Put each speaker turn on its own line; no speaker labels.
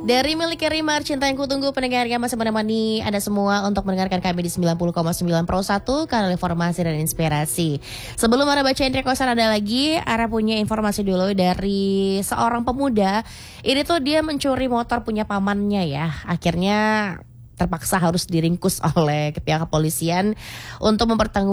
Dari milik Rimar, cinta yang kutunggu, pendengar yang masih menemani Anda semua untuk mendengarkan kami di 90,9 Pro 1, kanal informasi dan inspirasi. Sebelum Ara bacain requestan ada lagi, Ara punya informasi dulu dari seorang pemuda. Ini tuh dia mencuri motor punya pamannya ya. Akhirnya terpaksa harus diringkus oleh pihak kepolisian untuk mempertanggungjawabkan